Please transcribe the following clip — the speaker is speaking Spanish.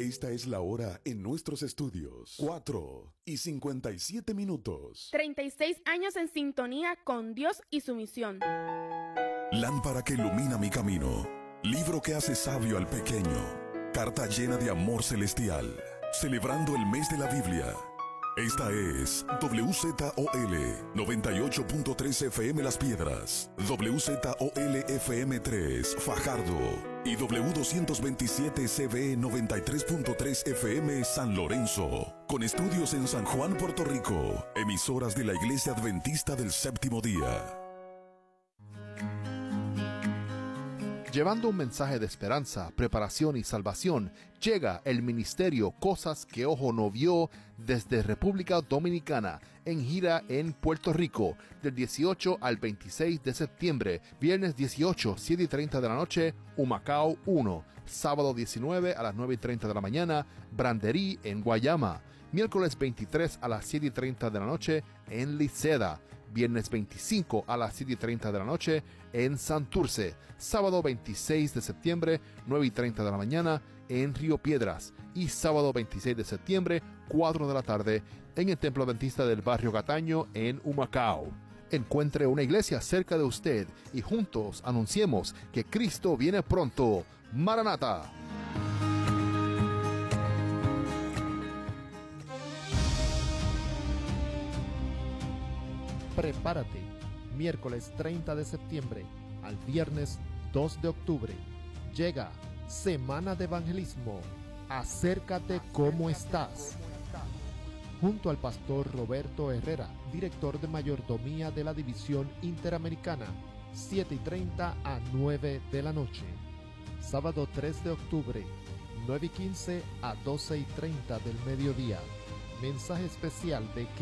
Esta es la hora en nuestros estudios. 4:57. 36 años en sintonía con Dios y su misión. Lámpara que ilumina mi camino. Libro que hace sabio al pequeño. Carta llena de amor celestial. Celebrando el mes de la Biblia. Esta es WZOL 98.3 FM Las Piedras, WZOL FM 3 Fajardo y W227 CB 93.3 FM San Lorenzo, con estudios en San Juan, Puerto Rico, emisoras de la Iglesia Adventista del Séptimo Día. Llevando un mensaje de esperanza, preparación y salvación, llega el ministerio Cosas que Ojo no Vio desde República Dominicana, en gira en Puerto Rico, del 18 al 26 de septiembre, viernes 18, 7:30 de la noche, Humacao 1, sábado 19 a las 9:30 de la mañana, Branderí en Guayama, miércoles 23 a las 7:30 de la noche en Liceda, viernes 25 a las 7:30 de la noche en Santurce, sábado 26 de septiembre, 9:30 de la mañana en Río Piedras y sábado 26 de septiembre, 4 de la tarde en el Templo Adventista del Barrio Cataño en Humacao. Encuentre una iglesia cerca de usted y juntos anunciemos que Cristo viene pronto. ¡Maranata! Prepárate, miércoles 30 de septiembre al viernes 2 de octubre. Llega Semana de Evangelismo. Acércate como estás. Junto al pastor Roberto Herrera, director de mayordomía de la División Interamericana, 7:30 a 9 de la noche. Sábado 3 de octubre, 9:15 a 12:30 del mediodía. Mensaje especial de